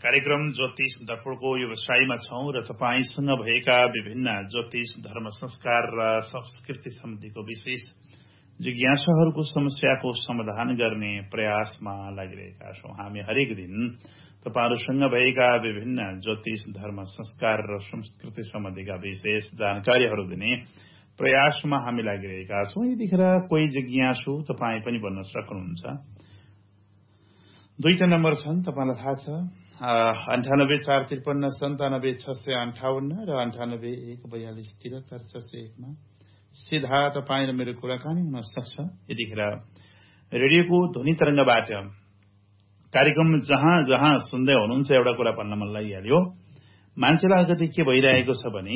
कार्यक्रम ज्योतिष दर्पणको व्यवसायमा छौं र तपाईसँग भएका विभिन्न ज्योतिष धर्म संस्कार र संस्कृति सम्बन्धीको विशेष जिज्ञासाहरूको समस्याको समाधान गर्ने प्रयासमा लागिरहेका छौं। हामी हरेक दिन तपाईहरूसँग भएका विभिन्न ज्योतिष धर्म संस्कार र संस्कृति सम्बन्धीका विशेष जानकारीहरू दिने प्रयासमा हामी लागिरहेका छौं। यतिखेर कोही जिज्ञासु तपाई पनि बन्न सक्नुहुन्छ। दुईटा नम्बर छन्, तपाईलाई थाहा छ, 9845539658 र 9814263601 मा सीधा तपाईँ र मेरो कुराकानी हुन सक्छ। यतिखेर रेडियोको ध्वनि तरंगबाट कार्यक्रम जहाँ जहाँ सुन्दै हुनुहुन्छ एउटा कुरा भन्न मन लागिहाल्यो। मान्छेलाई अलिकति के भइरहेको छ भने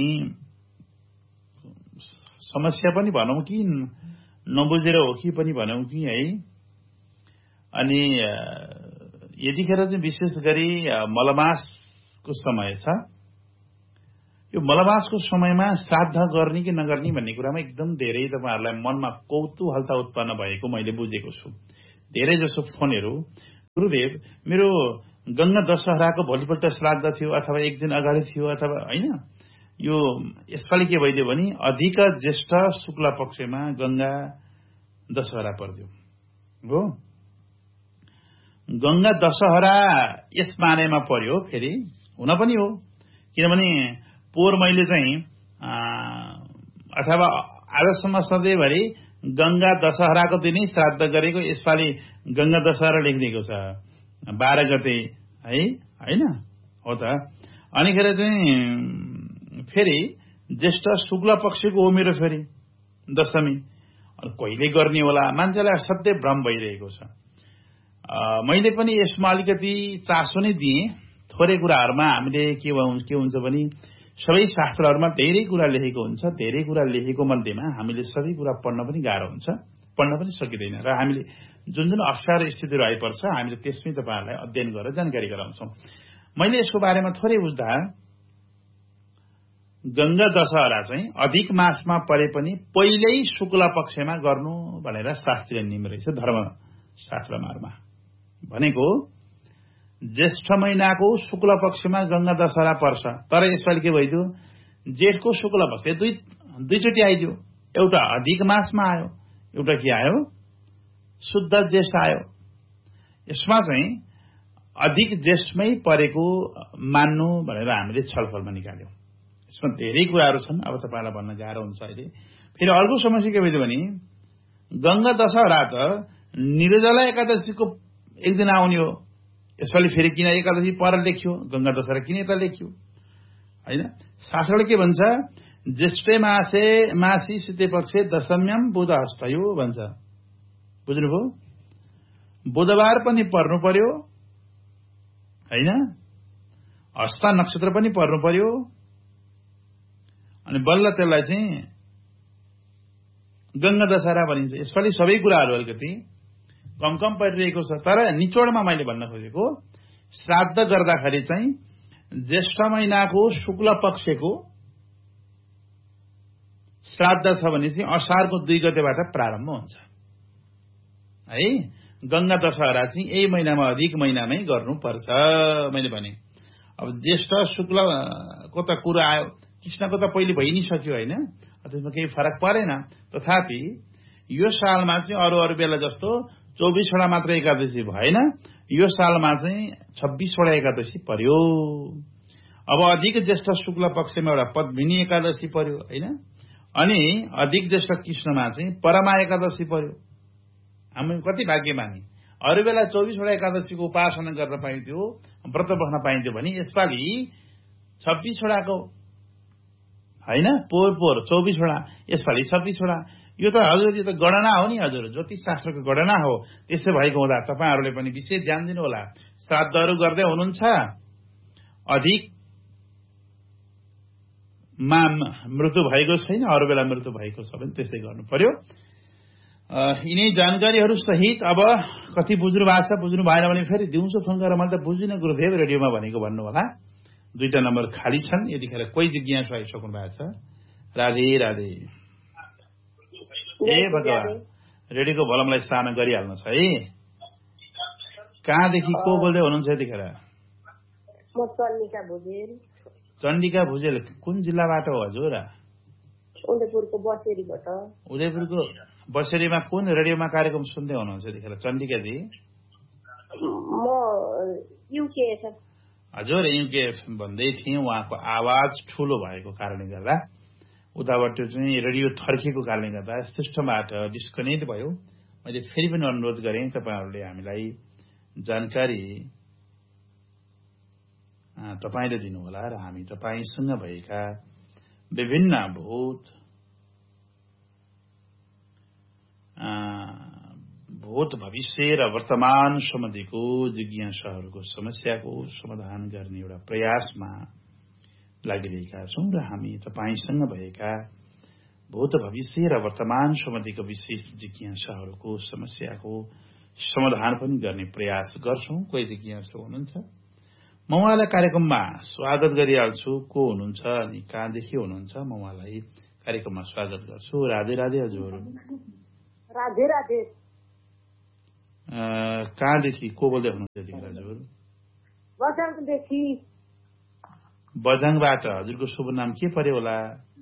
समस्या पनि भनौं कि नबुझेर हो कि पनि भनौं कि है। अनि यतिखेर चाहिँ विशेष गरी मलमासको समय छ। यो मलमासको समयमा श्राद्ध गर्ने कि नगर्ने भन्ने कुरामा एकदम धेरै तपाईहरुलाई मनमा कौतूहलता उत्पन्न भएको मैले बुझेको छु। धेरै जसो फोनहरु, गुरुदेव मेरो गंगा दशहराको भोलिपल्ट श्राद्ध थियो अथवा एक दिन अगाडि थियो अथवा हैन, यो यसपालि के भइदियो भने अधिक ज्येष्ठ शुक्ल पक्षमा गंगा दशहरा पर्दियो हो। गंगा दशहरा यस मानेमा पर्यो, फेरि हुन पनि हो, किनभने पोहोर मैले चाहिँ अथवा आजसम्म सधैँभरि गंगा दशहराको दिनै श्राद्ध गरेको, यसपालि गंगा दशहरा लेखिदिएको छ 12 गते है, हैन हो त। अनिखेर चाहिँ फेरि ज्येष्ठ शुक्ल पक्षको हो मेरो फेरि दशमी, कहिले गर्ने होला, मान्छेलाई असाध्यै भ्रम भइरहेको छ। मैले पनि यसमा अलिकति चासो नै दिएँ। थोरै कुराहरुमा हामीले के हुन्छ भने सबै शास्त्रहरुमा धेरै कुरा लेखेको हुन्छ, धेरै कुरा लेखेको मध्येमा हामीले सबै कुरा पढ्न पनि गाह्रो हुन्छ, पढ्न पनि सकिदैन र हामीले जुन जुन अप्ठ्यारो स्थितिहरु आइपर्छ हामीले त्यसमै तपाईहरुलाई अध्ययन गरेर जानकारी गराउँछौं। मैले यसको बारेमा थोरै बुझ्दा गंगा दशहरा चाहिँ अधिक मासमा परे पनि पहिल्यै शुक्ल पक्षमा गर्नु भनेर शास्त्रीय नियम रहेछ धर्म शास्त्रमाहरुमा। भनेको ज्येष्ठ महिनाको शुक्ल पक्षमा गंगा दशहरा पर्छ, तर यसपालि के भइदियो जेठको शुक्ल पक्ष दुईचोटि आइदियो। एउटा अधिक मासमा आयो, एउटा के आयो शुद्ध ज्येष्ठ आयो। यसमा चाहिँ अधिक ज्येष्ठमै परेको मान्नु भनेर हामीले छलफलमा निकाल्यौं। यसमा धेरै कुराहरु छन्, अब तपाईलाई भन्न गाह्रो हुन्छ अहिले। फेरि अर्को समस्या के भइदियो भने गंगा दशहरा त निर्जला एकादशीको एक दिन आउने हो। यसपालि फेरि किन एकादशी पर लेख्यो, गंगा दशहरा किन यता लेख्यो हैन। शास्त्रले के भन्छ, ज्येष्ठे मासे मासी सिते पक्षे दशम्यम बुध हस्तयो भन्छ। बुझ्नुभयो? बुधबार पनि पर्नु पर्यो हैन, हस्त नक्षत्र पनि पर्नु पर्यो, अनि बल्ल त्यसलाई चाहिँ गंगा दशहरा भनिन्छ। यसपालि सबै कुराहरु अलिकति कम परिरहेको छ। तर निचोडमा मैले भन्न खोजेको श्राद्ध गर्दाखेरि चाहिँ ज्येष्ठ महिनाको शुक्ल पक्षको श्राद्ध छ भने चाहिँ असारको 2 गतेबाट प्रारम्भ हुन्छ है। गंगा दशहरा चाहिँ यही महिनामा अधिक महिनामै गर्नुपर्छ मैले भने। अब ज्येष्ठ शुक्लको त कुरा आयो, कृष्णको त पहिले भइ नै सक्यो हैन, त्यसमा केही फरक परेन। तथापि यो सालमा चाहिँ अरु बेला जस्तो 24 वटा मात्र एकादशी भएन, यो सालमा चाहिँ 26 वटा एकादशी पर्यो। अब अधिक ज्येष्ठ शुक्ल पक्षमा एउटा पद्मिनी एकादशी पर्यो हैन, अनि अधिक ज्येष्ठ कृष्णमा चाहिँ परमा एकादशी पर्यो। हामी कति भाग्यमानी। अरु बेला 24 वटा एकादशीको उपासना गर्न पाइन्थ्यो, व्रत बस्न पाइन्थ्यो भने यसपालि 26 वटाको हैन, पोहोर 24 वटा, यसपालि 26 वटा। यो त हजुर यो त गणना हो नि हजुर, ज्योतिष शास्त्रको गणना हो। त्यसै भएको हुँदा तपाईहरुले पनि विशेष ध्यान दिनु होला। श्राद्धहरु गर्दै हुनुहुन्छ, अधिक मा मृत्यु भएको छैन, अरु बेला मृत्यु भएको छ भने त्यसै गर्नु पर्यो। यिनै जानकारीहरु सहित अब कति बुझ्नु भएको छ, बुझ्नु भएन भने फेरि दिउँसो फोन गरेर मैले त बुझिन गुरुदेव रेडियोमा भनेको भन्नु होला। 2टा नम्बर खाली छन्। यतिखेर कोही जिज्ञासु आइसक्नु भएको छ। राधे राधे। ए भगवान, रेडियोको भोल्युमलाई सानो गरिहाल्नु छ है। कहाँदेखि को बोल्दै हुनुहुन्छ यतिखेर? म चण्डिका भुजेल। चण्डिका भुजेल कुन जिल्लाबाट हो हजुर? उदयपुरको बसेरीबाट। उदयपुरको बसेरीमा कुन रेडियोमा कार्यक्रम सुन्दै हुनुहुन्छ यतिखेर चण्डिकाजी? म युकेएफएम। हजुर युकेएफएम भन्दै थिएँ। उहाँको आवाज ठुलो भएको कारणले गर्दा उताबाट चाहिँ रेडियो थर्किएको कारणले गर्दा सिस्टमबाट डिस्कनेक्ट भयो। मैले फेरि पनि अनुरोध गरेँ तपाईँहरूले हामीलाई जानकारी तपाईँले दिनुहोला र हामी तपाईँसँग भएका विभिन्न भूत भविष्य र वर्तमान सम्बन्धीको जिज्ञासाहरूको समस्याको समाधान गर्ने एउटा प्रयासमा लागिरहेका छौं र हामी तपाईसँग भएका भूत भविष्य र वर्तमान सम्बन्धीको विशेष जिज्ञासाहरूको समस्याको समाधान पनि गर्ने प्रयास गर्छौं। कोही जिज्ञासु हुनुहुन्छ म उहाँलाई कार्यक्रममा स्वागत गरिहाल्छु। को हुनुहुन्छ अनि कहाँदेखि हुनुहुन्छ? म उहाँलाई कार्यक्रममा स्वागत गर्छु। राधे राधे हजुर। राधे राधे। कहाँदेखि को बोल्दै हुनुहुन्छ हजुर? बझाङदेखि। बझाङबाट हजुरको शुभ नाम के पर्यो होला?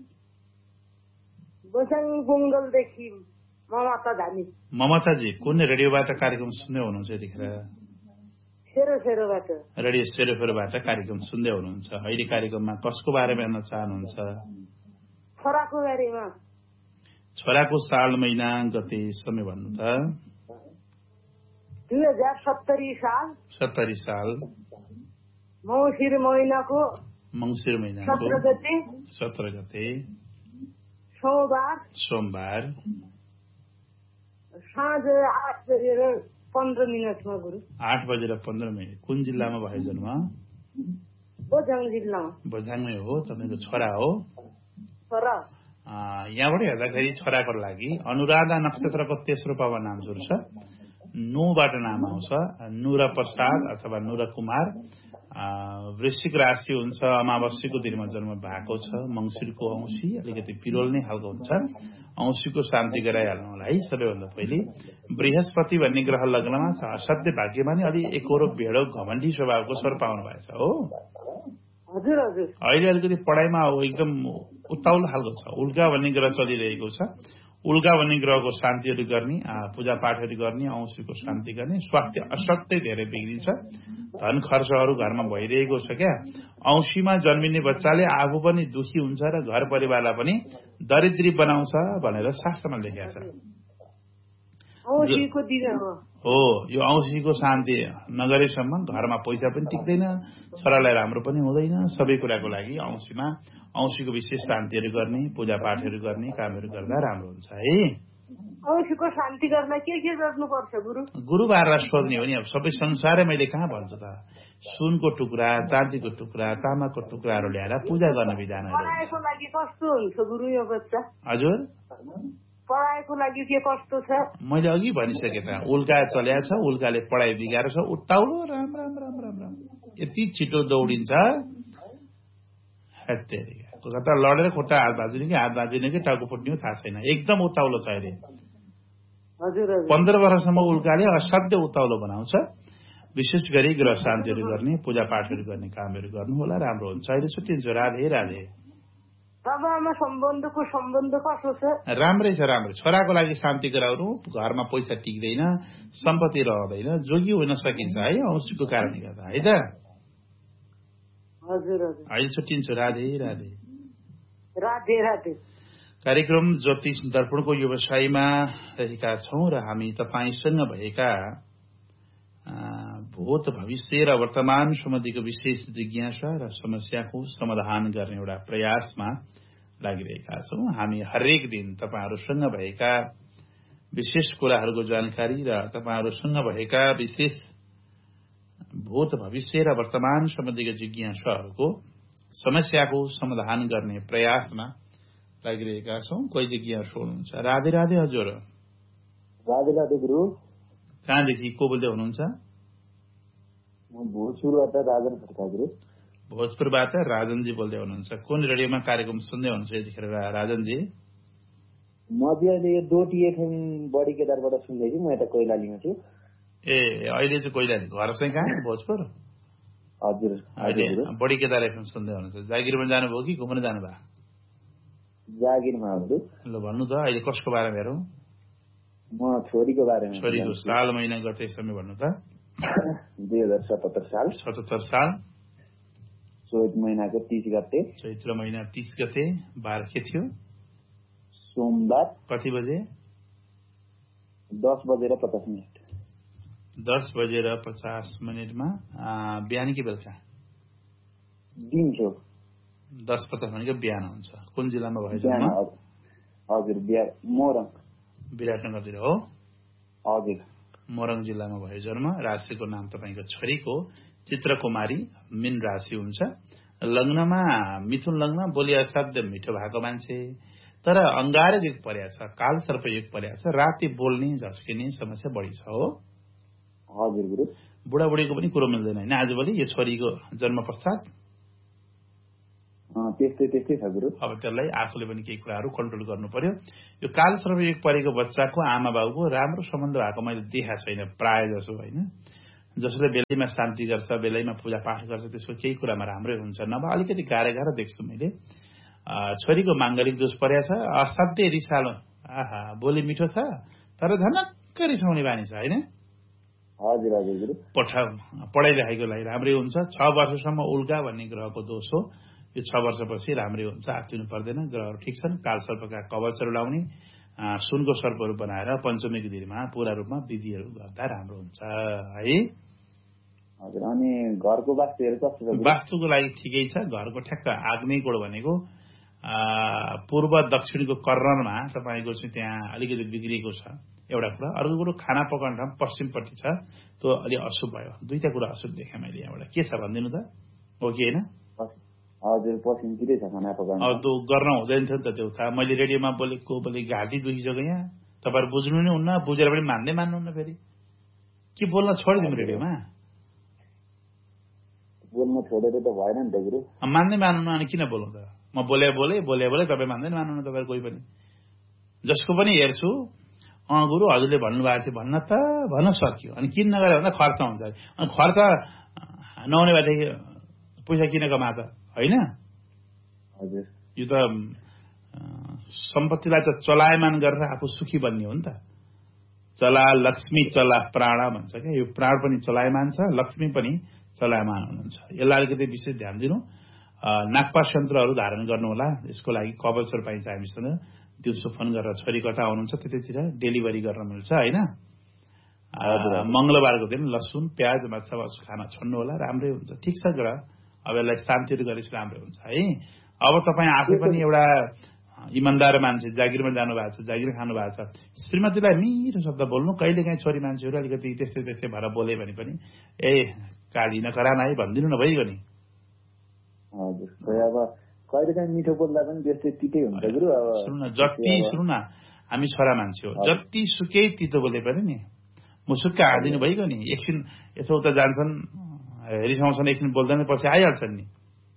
बझाङ बंगलदेखि ममता धामी। ममताजी कुन रेडियोबाट कार्यक्रम सुन्दै हुनुहुन्छ यतिखेर? सेरोफेरोबाट। रेडियो सेरोफेरोबाट कार्यक्रम सुन्दै हुनुहुन्छ। अहिले कार्यक्रममा कसको बारेमा हेर्न चाहनुहुन्छ? छोराको बारेमा। छोराको साल महिना गते समय भन्नु त? 2070 साल। 70 साल मङ्सिर महिनाको 17 गते सोमबार साँझ 8:15 गुरु। 8:15। कुन जिल्लामा भयो जन्म? बझाङ जिल्लामा। बझाङमै हो। तपाईँको छोरा हो? छोरा। यहाँबाट हेर्दाखेरि छोराको लागि अनुराधा नक्षत्रको तेस्रो पावा नाम जोड्छ। नुबाट नाम आउँछ नुरा प्रसाद अथवा नुरा कुमार। वृश्चिक राशि हुन्छ। अमावस्यको दिनमा जन्म भएको छ। मङ्सिरको औँसी अलिकति पिरोल नै खालको हुन्छ। औँसीको शान्ति गराइहाल्नु होला है। सबैभन्दा पहिले बृहस्पति भन्ने ग्रह लग्नमा छ। असाध्य भाग्यमानी अलि एकोरो भेडो घमण्डी स्वभावको स्वर पाउनु भएछ हो? हजुर हजुर। अहिले अलिकति पढाइमा एकदम उत्ताउलो खालको छ। उल्का भन्ने ग्रह चलिरहेको छ। उल्का भन्ने ग्रहको शान्तिहरू गर्ने, पूजा पाठहरू गर्ने, औँसीको शान्ति गर्ने। स्वास्थ्य असाध्यै धेरै बिग्रिन्छ। धन खर्चहरू घरमा भइरहेको छ क्या। औँसीमा जन्मिने बच्चाले आफू पनि दुखी हुन्छ र घर परिवारलाई पनि दरिद्री बनाउँछ भनेर शास्त्रमा लेखेको छ। औँसीको दिन हो यो। औँसीको शान्ति नगरेसम्म घरमा पैसा पनि टिक्दैन, छोरालाई राम्रो पनि हुँदैन। सबै कुराको लागि औँसीमा औँसीको विशेष शान्तिहरू गर्ने, पूजा पाठहरू गर्ने कामहरू गर्दा राम्रो हुन्छ है। औँसीको शान्ति गर्न के गर्नुपर्छ गुरु? गुरुबारलाई सोध्ने हो नि। अब सबै संसारै मैले कहाँ भन्छु त? सुनको टुक्रा, चाँदीको टुक्रा, तामाको टुक्राहरू ल्याएर पूजा गर्ने विधानहरू। पढाइको लागि कस्तो हुन्छ गुरु यो बच्चा? हजुर पढाइको लागि के कस्तो छ? मैले अघि भनिसके त उल्का चल्या छ। उल्काले पढाइ बिगार छ। उत्ताउलो राम राम राम राम राम यति छिटो दौडिन्छ। कता लडेर खुट्टा हात भाँचिने कि हात भाँचिने कि टाउको फुट्ने थाहा छैन। एकदम उत्ताउलो छ अहिले। 15 वर्षसम्म उल्काले असाध्य उत्ताउलो बनाउँछ। विशेष गरी ग्रह शान्तिहरू गर्ने, पूजा पाठहरू गर्ने कामहरू गर्नु होला, राम्रो हुन्छ। अहिले छुट्टिन्छ। राधे राधे। बाबामा सम्बन्धको सम्बन्ध कस्तो छ? राम्रै छ। राम्रै। छोराको लागि शान्ति गराउनु। घरमा पैसा टिक्दैन, सम्पत्ति रहँदैन, जोगी हुन सकिन्छ है औँसीको कारणले गर्दा है त। हजुर हजुर। अहिले छुट्टिन्छ। राधे राधे। राधे राधे। कार्यक्रम ज्योतिष दर्पणको व्यवसायमा रहेका छौं र हामी तपाईसँग भएका भूत भविष्य र वर्तमान सम्बन्धीको विशेष जिज्ञासा र समस्याको समाधान गर्ने एउटा प्रयासमा लागिरहेका छौं। हामी हरेक दिन तपाईहरूसँग भएका विशेष कुराहरूको जानकारी र तपाईहरूसँग भएका विशेष भूत भविष्य र वर्तमान सम्बन्धीको जिज्ञासाहरूको समस्याको समाधान गर्ने प्रयासमा लागिरहेका छौं। कोही जिज्ञासु हुनुहुन्छ? राधे राधे हजुर। राधे राधे गुरु। कहाँदेखि को बोल्दै हुनुहुन्छ? भोजपुरबाट राजन खड्का गुरु। भोजपुरबाट राजनजी बोल्दै हुनुहुन्छ। कुन रेडियोमा कार्यक्रम सुन्दै हुनुहुन्छ यतिखेर राजनजी? म अहिले यो डोटी एफएम बडी केदारबाट सुन्दैछु। म यता कोइलालीमा छु। ए अहिले चाहिँ कोइलाली। घर चाहिँ कहाँ? भोजपुर? हजुर अहिले बढी केदार एफएम सुन्दै हुनुहुन्छ। जागिरमा जानुभयो कि घुम्न जानुभयो? जागिरमा हजुर। ल भन्नु त अहिले कसको बारेमा हेरौँ? म छोरीको बारेमा। छोरीको साल महिना गते समय भन्नु त। 2077 साल। 77 साल। चैत महिनाको 30 गते। चैत्र महिना 30 गते। बार के थियो? सोमबार। कति बजे? 10:50 10:50 बिहान कि बेलुका? दिउँसो। 10:50 भनेको बिहान हुन्छ। कुन जिल्लामा भयो जन्म? हजुर मोरङ। विराटनगरतिर हो? हजुर। मोरङ जिल्लामा भयो जन्म। राशिको नाम तपाईँको छोरीको चित्रकुमारी, मीन राशि हुन्छ। लग्नमा मिथुन लग्न, बोली असाध्य मिठो भएको मान्छे, तर अंगार युग परेको छ, काल सर्प युग परेको छ, राति बोल्ने झस्किने समस्या बढी छ हो। हजुर गुरु। बुढाबुढीको पनि कुरो मिल्दैन हैन आजभोलि यो छोरीको जन्म पश्चात? त्यस्तै छ गुरु। अब त्यसलाई आफूले पनि केही कुराहरू कन्ट्रोल गर्नु पर्यो। यो काल सर्प युग परेको बच्चाको आमा बाबुको राम्रो सम्बन्ध भएको मैले देखा छैन प्राय जसो हैन। जसले बेलैमा शान्ति गर्छ, बेलैमा पूजा पाठ गर्छ, त्यसको केही कुरामा राम्रै हुन्छ। नभए अलिकति गाह्रो देख्छु मैले। छोरीको माङ्गलिक दोष परेको छ, असाध्यै रिसालो, आहा बोली मिठो छ, तर झनक्क रिसाउने बानी छ हैन। हजुर हजुर गुरु। पढाइ लेखाइको लागि राम्रै हुन्छ। 6 वर्षसम्म उल्का भन्ने ग्रहको दोष हो। यो 6 वर्षपछि राम्रै हुन्छ, आत्तिनु पर्दैन। ग्रहहरू ठिक छन्। काल सर्पका कवचहरू लाउने, सुनको सर्पहरू बनाएर पञ्चमीको दिनमा पूरा रूपमा विधिहरू गर्दा राम्रो हुन्छ है। हजुर। अनि घरको वास्तुहरू कस्तो छ? वास्तुको लागि ठिकै छ। घरको ठ्याक्क आग्नेय कोण भनेको पूर्व दक्षिणको कर्नरमा तपाईँको चाहिँ त्यहाँ अलिकति बिग्रिएको छ एउटा कुरा। अर्को कुरो खाना पकाउने ठाउँ पश्चिमपट्टि छ, त्यो अलि अशुभ भयो। दुईटा कुरा अशुभ देखेँ मैले यहाँबाट। के छ भनिदिनु त, हो कि होइन? हजुर पश्चिमतिरै छ खाना पकाउने। अब त्यो गर्न हुँदैन थियो नि त त्यो थाहा। मैले रेडियोमा बोलेको घाँटी दुखिसक्यो यहाँ। तपाईँहरू बुझ्नु नै हुन्न, बुझेर पनि मान्नुहुन्न। फेरि के बोल्न छोडिदिउँ रेडियोमा? बोल्न छोडेर त भएन नि त गुरु। मान्दै मान्नु, अनि किन बोल्नु त? म बोले तपाईँ मान्दैन मान्नु तपाईँ कोही पनि। जसको पनि हेर्छु, गुरु हजुरले भन्नुभएको थियो भन्न त भन्न सक्यो, अनि किन नगरे भन्दा खर्च हुन्छ। अनि खर्च नहुने भएदेखि पैसा किन कमा त होइन? हजुर। यो त सम्पत्तिलाई त चलायमान गरेर आफू सुखी बन्ने हो नि त। चला लक्ष्मी चला प्राण भन्छ क्या। यो प्राण पनि चलायमान छ, लक्ष्मी पनि चलायमान हुनुहुन्छ। यसलाई अलिकति विशेष ध्यान दिनु। नागपास यन्त्रहरू धारण गर्नु होला। यसको लागि कवचहरू पाइन्छ हामीसँग। दिउँसो फोन गरेर छोरी कता आउनुहुन्छ त्यतैतिर डेलिभरी गर्न मिल्छ होइन। मंगलबारको दिन लसुन प्याज माछा खाना छोड्नु होला, राम्रै हुन्छ। ठिक छ ग्रह, अब यसलाई शान्तिहरू गरेपछि राम्रै हुन्छ है। अब तपाईँ आफै पनि एउटा इमान्दार मान्छे, जागिरमा जानु भएको छ, जागिर खानु भएको छ, श्रीमतीलाई मिठो शब्द बोल्नु। कहिलेकाहीँ छोरी मान्छेहरू अलिकति त्यस्तै भएर बोले भने पनि काली नकरान है भनिदिनु न भइगयो नि। हजुर। अब कहिलेकाहीँ मिठो बोल्दा पनि त्यस्तै तितै हुन्छ गुरु। सुन्नु न, हामी छोरा मान्छे हो, जति सुकै तितो बोले पनि नि मुसुक्क हालिदिनु भइगयो नि। एकछिन यताउता जान्छन्, रिसाउँछन्, एकछिन बोल्दैन, पछि आइहाल्छन् नि।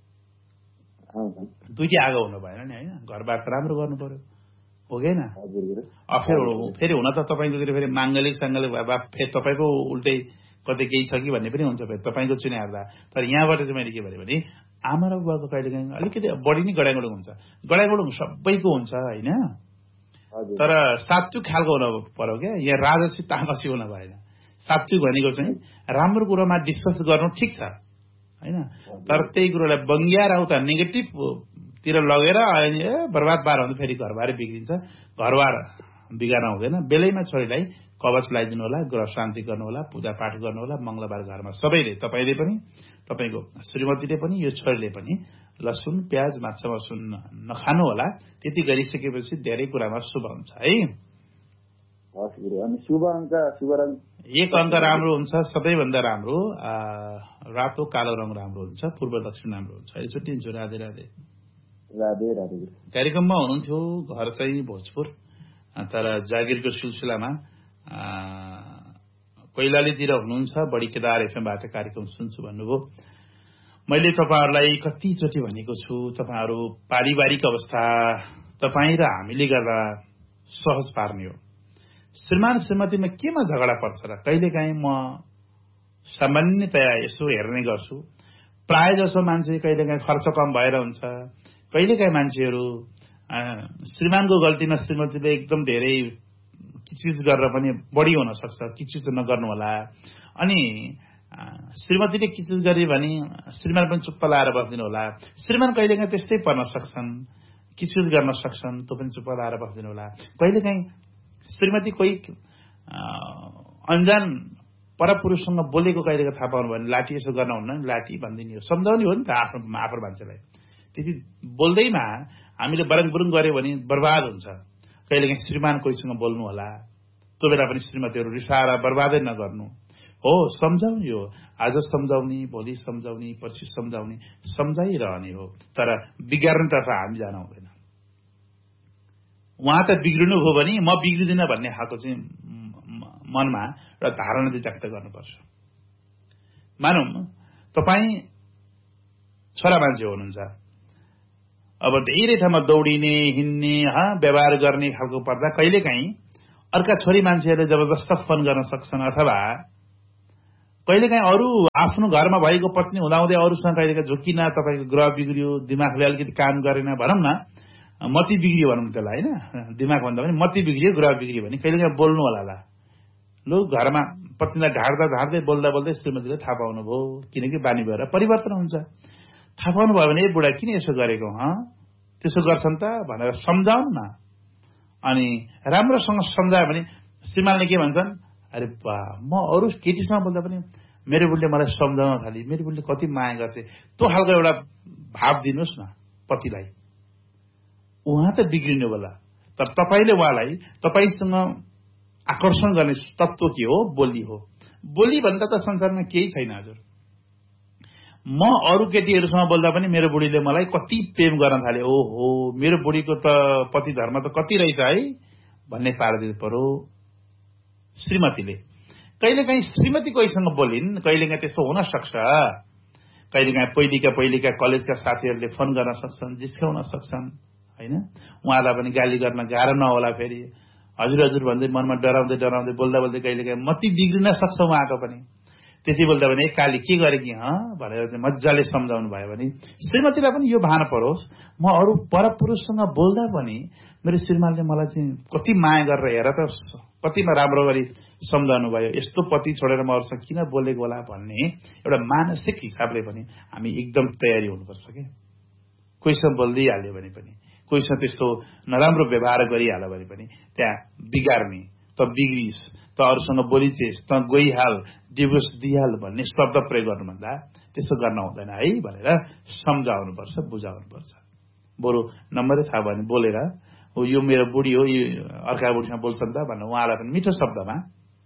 दुईटी आगो हुनु भएन नि होइन। घरबार त राम्रो गर्नु पर्यो, हो कि होइन? फेरि हुन त तपाईँकोतिर फेरि माङ्गलिक साङ्गलिक फेरि तपाईँको उल्टै कतै केही छ कि भन्ने पनि हुन्छ फेरि तपाईँको चुनाव हेर्दा। तर यहाँबाट चाहिँ मैले के भने आमा र बुवाको कहिलेकाहीँ अलिकति बढी नै गडाइगुडुङ हुन्छ। गडाइगुडुङ सबैको हुन्छ होइन, तर सात्विक खालको हुन पर्यो क्या। यहाँ राजसी तामसी हुन भएन। सात्विक भनेको चाहिँ राम्रो कुरोमा डिस्कस गर्नु ठिक छ होइन, तर त्यही कुरोलाई बङ्गिया र उता नेगेटिभतिर लगेर बर्बाद पार हुन्छ, फेरि घरबार बिग्रिन्छ। घरबार बिगार्न हुँदैन। बेलैमा छोरीलाई कवच लगाइदिनु होला, ग्रह शान्ति गर्नु होला, पूजा पाठ गर्नु होला। मंगलबार घरमा सबैले, तपाईँले पनि, तपाईँको श्रीमतीले पनि, यो छोरीले पनि लसुन प्याज माछा मासु नखानु होला। त्यति गरिसकेपछि धेरै कुरामा शुभ हुन्छ है। अनि शुभ अङ्क, शुभ रङ? एक अङ्क राम्रो हुन्छ, सबैभन्दा राम्रो रातो कालो रङ राम्रो हुन्छ, पूर्व दक्षिण राम्रो हुन्छ। अहिले छुट्टिन्छु। राधे राधे। राधे राधे। कार्यक्रममा हुनुहुन्थ्यो, घर चाहिँ भोजपुर, तर जागिरको सिलसिलामा कैलालीतिर हुनुहुन्छ। बढी केदार एफएमबाट कार्यक्रम सुन्छु भन्नुभयो। मैले तपाईँहरूलाई कतिचोटि भनेको छु, तपाईँहरू पारिवारिक अवस्था तपाईँ र हामीले गर्दा सहज पार्ने हो। श्रीमान श्रीमतीमा केमा झगडा पर्छ र कहिलेकाहीँ म सामान्यतया यसो हेर्ने गर्छु, प्राय जसो मान्छे कहिलेकाहीँ खर्च कम भएर हुन्छ, कहिलेकाहीँ मान्छेहरू श्रीमानको गल्तीमा श्रीमतीले एकदम धेरै किचिज गरेर पनि बढी हुन सक्छ, किचिज नगर्नु होला। अनि श्रीमतीले किचिज गरे भने श्रीमान पनि चुप्प लाएर बस्दिनु होला। श्रीमान कहिलेकाहीँ त्यस्तै पर्न सक्छन्, किचिज गर्न सक्छन्, त्यो पनि चुप्प लाएर बस्दिनु होला। कहिलेकाहीँ श्रीमती कोही अन्जान परपुरुषसँग बोलेको कहिलेकाहीँ थाहा पाउनु भने लाठी यसो गर्न हुन्न, लाठी भनिदिने हो, सम्झाउने हो नि त आफ्नो मान्छेलाई। त्यति बोल्दैमा हामीले बरङबुरुङ गऱ्यो भने बर्बाद हुन्छ। कहिलेकाहीँ श्रीमान कोहीसँग बोल्नु होला, त्यो बेला पनि श्रीमतीहरू रिसाएर बर्बादै नगर्नु हो। सम्झाउने हो, आज सम्झाउने, भोलि सम्झाउने, पर्सि सम्झाउने, सम्झाइरहने हो। तर बिगार्नुतर्फ हामी जान हुँदैन। उहाँ त बिग्रिनु हो भने म बिग्रिदिन भन्ने खालको चाहिँ मनमा एउटा धारणा चाहिँ व्यक्त गर्नुपर्छ। मानौँ तपाईँ छोरा मान्छे हुनुहुन्छ, अब धेरै ठाउँमा दौडिने, हिँड्ने, व्यवहार गर्ने खालको पर्दा कहिलेकाहीँ अर्का छोरी मान्छेहरूले जबरजस्त फोन गर्न सक्छन्, अथवा कहिलेकाहीँ अरू आफ्नो घरमा भएको पत्नी हुँदाहुँदै अरूसँग कहिलेकाहीँ झुकिन, तपाईँको ग्रह बिग्रियो, दिमागले अलिकति काम गरेन, भनौँ न मती बिग्रियो भनौँ त्यसलाई, होइन दिमाग भन्दा पनि मती बिग्रियो, ग्रह बिग्रियो भने कहिलेकाहीँ बोल्नु होला। लु घरमा पत्नीलाई ढाड्दै बोल्दा श्रीमतीले थाहा पाउनुभयो, किनकि बानी भएर परिवर्तन हुन्छ। थाहा पाउनु भयो भने बुढा किन यसो गरेको, त्यसो गर्छन् त भनेर सम्झाउनु न। अनि राम्रोसँग सम्झायो भने श्रीमानले के भन्छन्, अरे बा म अरू केटीसँग बोल्दा पनि मेरो बुढीले मलाई सम्झाउन थाली, मेरो बुढीले कति माया गर्छ, त्यो खालको एउटा भाव दिनुहोस् न पतिलाई। उहाँ त बिग्रिनु होला, तर तपाईँले उहाँलाई तपाईँसँग आकर्षण गर्ने तत्त्व के हो, बोली हो। बोली भन्दा त संसारमा केही छैन हजुर। म अरू केटीहरूसँग बोल्दा पनि मेरो बुढीले मलाई कति प्रेम गर्न थाले, ओहो मेरो बुढीको त पति धर्म त कति रहेछ है भन्ने पारिदिनु पर्यो श्रीमतीले। कहिलेकाहीँ श्रीमती कोहीसँग बोलिन्, कहिलेकाहीँ त्यस्तो हुन सक्छ। कहिलेकाहीँ पहिलेका कलेजका साथीहरूले फोन गर्न सक्छन्, जिस्काउन सक्छन्, होइन उहाँलाई पनि गाली गर्न गाह्रो नहोला। फेरि हजुर भन्दै मनमा डराउँदै बोल्दा कहिलेकाहीँ मती बिग्रिन सक्छ उहाँको पनि। त्यति बोल्दा भने काली के गरे कि भनेर चाहिँ मजाले सम्झाउनु भयो भने श्रीमतीलाई पनि यो भान परोस्, म अरू परपुरुषसँग बोल्दा पनि मेरो श्रीमानले मलाई चाहिँ कति माया गरेर हेर त, कतिमा राम्रो गरी सम्झाउनु भयो, यस्तो पति छोडेर म अरूसँग किन बोलेको होला भन्ने एउटा मानसिक हिसाबले पनि हामी एकदम तयारी हुनुपर्छ क्या। कोहीसँग बोल्दै हाल्यो भने पनि, कोहीसँग त्यस्तो नराम्रो व्यवहार गरिहाल्यो भने पनि त्यहाँ बिगार्ने, त बिग्रिस, त अरूसँग बोलिचेस, त गइहाल, डिभोर्स दिइहाल भन्ने शब्द प्रयोग गर्नुभन्दा त्यस्तो गर्न हुँदैन है भनेर सम्झाउनुपर्छ, बुझाउनुपर्छ। बरु नम्बरै थाहा भयो भने बोलेर यो मेरो बुढी हो, यो अर्का बुढीसँग बोल्छन् त भनेर उहाँलाई पनि मिठो शब्दमा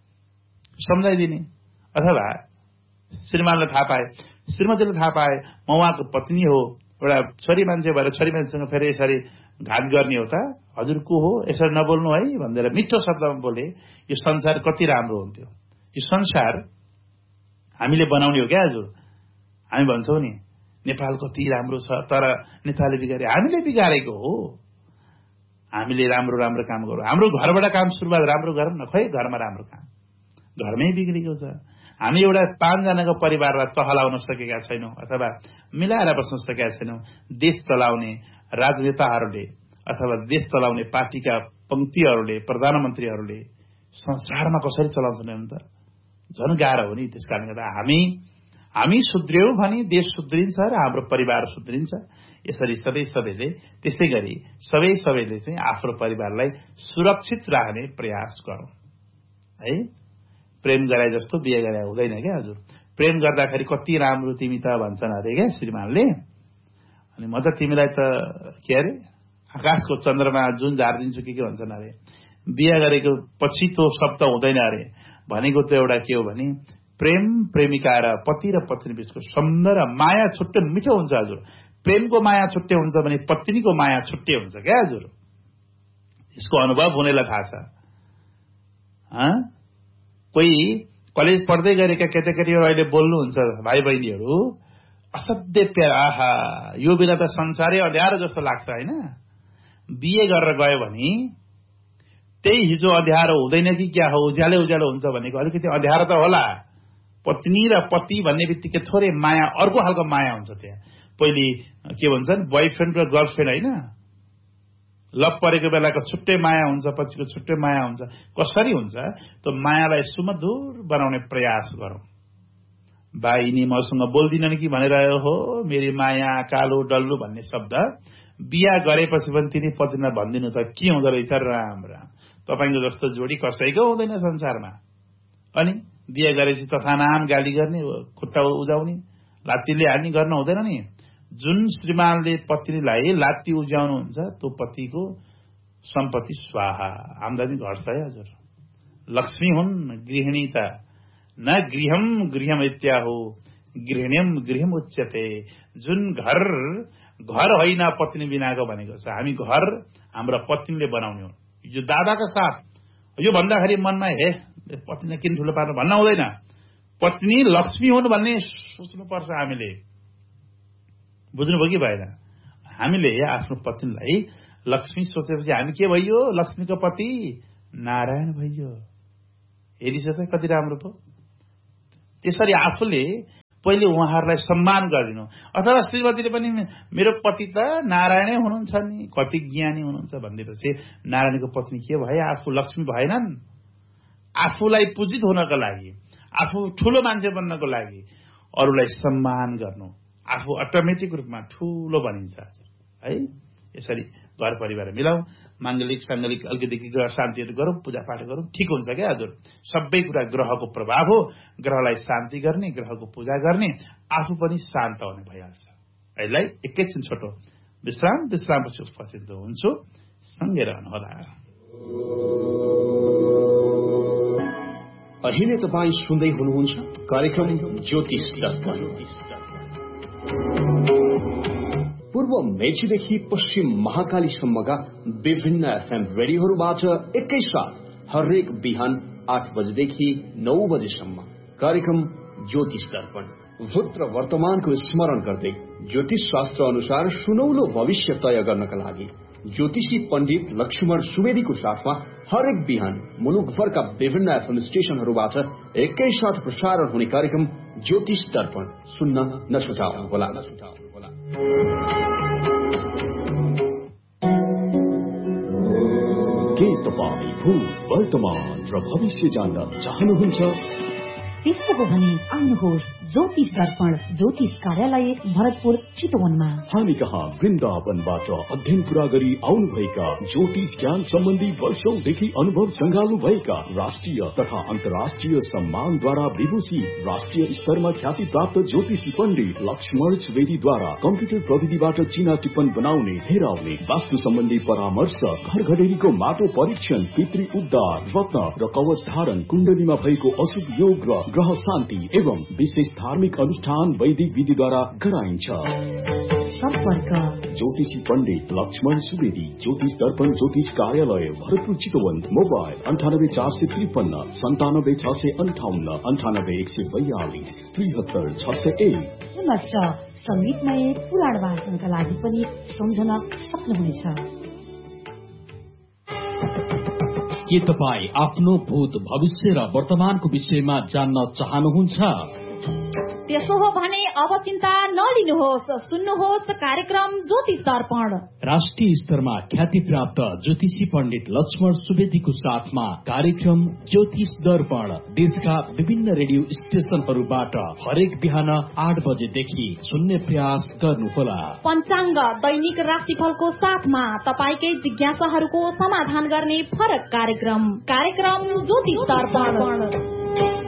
सम्झाइदिने। अथवा श्रीमानले थाहा पाए, श्रीमतीले थाहा पाए म उहाँको पत्नी हो, एउटा छोरी मान्छे भएर छोरी मान्छेसँग फेरि यसरी घात गर्ने हो त, हजुर को हो यसरी नबोल्नु है भनेर मिठो शब्दमा बोले यो संसार कति राम्रो हुन्थ्यो। यो संसार हामीले बनाउने हो क्या हजुर। हामी भन्छौँ नि नेपाल कति राम्रो छ, तर नेताले बिगारे, हामीले बिगारेको हो। हामीले राम्रो काम गरौँ, हाम्रो घरबाट काम सुरुवात राम्रो गरौँ न। खै घरमा राम्रो काम, घरमै बिग्रेको छ। हामी एउटा 5 जनाको परिवारलाई तहलाउन सकेका छैनौँ, अथवा मिलाएर बस्न सकेका छैनौँ। देश चलाउने राजनेताहरूले अथवा देश चलाउने पार्टीका पंक्तिहरूले, प्रधानमन्त्रीहरूले संसारमा कसरी चलाउँछन् त, झन् गाह्रो हो नि। त्यस कारणले गर्दा हामी सुध्रियौँ भने देश सुध्रिन्छ र हाम्रो परिवार सुध्रिन्छ। यसरी सबैले त्यसै गरी सबैले चाहिँ आफ्नो परिवारलाई सुरक्षित राख्ने प्रयास गरौँ है। प्रेम गराए जस्तो बिहे गराए हुँदैन क्या हजुर। प्रेम गर्दाखेरि कति राम्रो तिमी त भन्छन् अरे क्या श्रीमानले। अनि म त तिमीलाई त के अरे आकाशको चन्द्रमा जुन झारिदिन्छु के भन्छन् अरे। बिहे गरेको पछि त्यो शब्द हुँदैन अरे। भनेको त एउटा के हो भने प्रेम प्रेमिका र पति र पत्नी बीचको सम्बन्ध र माया छुट्टै मिठो हुन्छ हजुर। प्रेमको माया छुट्टै हुन्छ भने पत्नीको माया छुट्टै हुन्छ क्या हजुर। यसको अनुभव हुनेलाई थाहा छ। कोही कलेज पढ्दै गरेका केटाकेटीहरू अहिले बोल्नुहुन्छ भाइ बहिनीहरू, असाध्यै प्यार, आहा यो बिना त संसारै अँध्यारो जस्तो लाग्छ होइन। बिहे गरेर गयो भने त्यही हिजो अँध्यारो हुँदैन कि क्या हो, उज्यालो हुन्छ भनेको अलिकति अँध्यारो त होला, पत्नी र पति भन्ने बित्तिकै थोरै माया, अर्को खालको माया हुन्छ त्यहाँ। पहिले के भन्छन्, बोयफ्रेन्ड र गर्लफ्रेन्ड होइन, लभ परेको बेलाको छुट्टै माया हुन्छ, पछिको छुट्टै माया हुन्छ। कसरी हुन्छ? त्यो मायालाई सुमधुर बनाउने प्रयास गरौँ। बाइनी मसँग बोल्दिनन् कि भनेर हो मेरी माया कालो डल्लु भन्ने शब्द बिहा गरेपछि पनि तिनी पत्नीलाई भनिदिनु त के हुँदो रहेछ। राम राम, तपाईँको जस्तो जोडी कसैको हुँदैन संसारमा। अनि बिहा गरेपछि तथानाम गाली गर्ने, खुट्टा उजाउने, लात्तीले हान्ने गर्न हुँदैन नि। जुन श्रीमानले पत्नीलाई लात्ती उज्याउनुहुन्छ त्यो पतिको सम्पत्ति स्वाहा, आम्दानी घट्छ है हजुर। लक्ष्मी हुन् गृहिणी त, न गृहम गृहम इत्याहो गृहिणीम गृहम उच्यते। जुन घर घर होइन पत्नी बिनाको भनेको छ। हामी घर हाम्रो पत्नीले बनाउने हो। यो दादाका साथ यो भन्दाखेरि मनमा हे पत्नीलाई किन ठुलो पार्नु भन्न हुँदैन। पत्नी लक्ष्मी हुन् भन्ने सोच्नुपर्छ हामीले। बुझ्नुभयो कि भएन? हामीले आफ्नो पत्नीलाई लक्ष्मी सोचेपछि हामी के भइयो? लक्ष्मीको पति नारायण भइयो। हेरिस त कति राम्रो पो। त्यसरी आफूले पहिले उहाँहरूलाई सम्मान गरिदिनु। अथवा श्रीमतीले पनि मेरो पति त नारायणै हुनुहुन्छ नि, कति ज्ञानी हुनुहुन्छ भनिदिएपछि नारायणको पत्नी के भए? आफू लक्ष्मी भएनन्। आफूलाई पूजित हुनको लागि, आफू ठुलो मान्छे बन्नको लागि अरूलाई सम्मान गर्नु, आफू अटोमेटिक रूपमा ठुलो बनिन्छ है। यसरी घर परिवार मिलाऊ, माङ्गलिक साङ्गलिक अलिकति ग्रह शान्तिहरू गरौँ, पूजापाठ गरौँ, ठिक हुन्छ क्या हजुर। सबै कुरा ग्रहको प्रभाव हो। ग्रहलाई शान्ति गर्ने, ग्रहको पूजा गर्ने, आफू पनि शान्त हुने भइहाल्छ। यसलाई एकैछिन छोटो विश्रामपछि उपस्थित हुन्छु, सँगै रहनुहोला। अहिले तपाईँ सुन्दै हुनुहुन्छ कार्यक्रम ज्योतिष दर्पण। पूर्व मेचीदेखि पश्चिम महाकालीसम्मका विभिन्न एफएम रेडियोहरूबाट एकैसाथ हरेक बिहान 8 बजेदेखि 9 बजेसम्म कार्यक्रम ज्योतिष दर्पण। भूत र वर्तमानको स्मरण गर्दै ज्योतिष शास्त्र अनुसार सुनौलो भविष्य तय गर्नका लागि ज्योतिषी पण्डित लक्ष्मण सुवेदीको साथमा हरेक बिहान मुलुकभरका विभिन्न एफएम स्टेशनहरूबाट एकैसाथ प्रसारण हुने कार्यक्रम ज्योतिष दर्पण सुन्न नछुटाउनुहोला। के तपाईँ भूत वर्तमान र भविष्य जान्न चाहनुहुन्छ? त्यस्तो हो भने आउनुहोस् ज्योतिष दर्पण ज्योतिष कार्यालय भरतपुर चितवनमा। हामी कहाँ वृन्दावनबाट अध्ययन पूरा गरी आउनुभएका ज्योतिष ज्ञान सम्बन्धी वर्षौंदेखि अनुभव संगाल्नु भएका राष्ट्रिय तथा अन्तर्राष्ट्रिय सम्मानद्वारा विभूषित राष्ट्रिय स्तरमा ख्याति प्राप्त ज्योतिषी पण्डित लक्ष्मण सुवेदीद्वारा कम्प्युटर प्रविधिबाट चिना टिप्पण बनाउने, हेराउने, वास्तु सम्बन्धी परामर्श, घर घडेरीको माटो परीक्षण, पितृ उद्धार, रत्न र कवच धारण, कुण्डलीमा भएको अशुभ योग र ग्रह शान्ति एवं विशेष धार्मिक अनुष्ठान वैदिक विधिद्वारा गराइन्छ। सम्पर्क ज्योतिषी पण्डित लक्ष्मण सुवेदी, ज्योतिष दर्पण ज्योतिष कार्यालय भरतपुर चितवन। मोबाइल 984553 97658 98142 73601। पुनश्च संगीतमय पुराण वाचनका लागि पनि सम्झन सक्नुहुनेछ। के तपाईँ आफ्नो भूत भविष्य र वर्तमानको विषयमा जान्न चाहनुहुन्छ? त्यसो हो भने अब चिन्ता नलिनुहोस्, सुन्नुहोस् कार्यक्रम ज्योतिष दर्पण। राष्ट्रिय स्तरमा ख्याति प्राप्त ज्योतिषी पण्डित लक्ष्मण सुवेदीको साथमा कार्यक्रम ज्योतिष दर्पण देशका विभिन्न रेडियो स्टेशनहरूबाट हरेक बिहान 8 बजेदेखि सुन्ने प्रयास गर्नुहोला। पञ्चाङ्ग दैनिक राशिफलको साथमा तपाईकै जिज्ञासाहरूको समाधान गर्ने फरक कार्यक्रम ज्योतिष दर्पण।